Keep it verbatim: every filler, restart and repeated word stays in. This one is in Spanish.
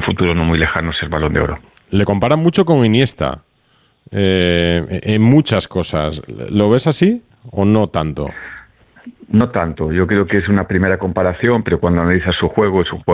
futuro no muy lejano ser Balón de Oro. Le comparan mucho con Iniesta, eh, en muchas cosas. ¿Lo ves así o no tanto? No tanto, yo creo que es una primera comparación, pero cuando analizas su juego, es un juego